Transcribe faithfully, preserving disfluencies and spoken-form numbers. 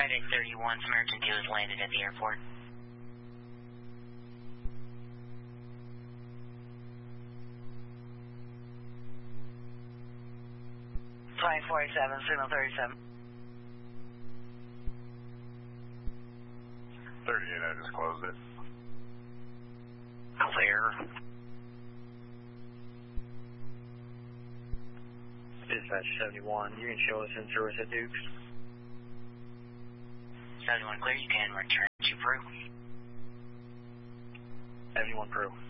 Friday thirty-one, Samaritan two has landed at the airport. Flight forty-seven, signal thirty-seven. thirty-eight, I just closed it. Clear. Dispatch seventy-one, you can show us in service at Dukes. seventy-one clear, you can return to Peru. seventy-one Peru.